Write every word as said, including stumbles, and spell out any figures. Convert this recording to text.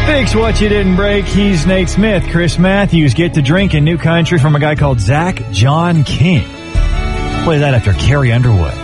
Fix what you didn't break. He's Nate Smith. Chris Matthews. Get to drink in New Country from a guy called Zach John King. Play that after Carrie Underwood.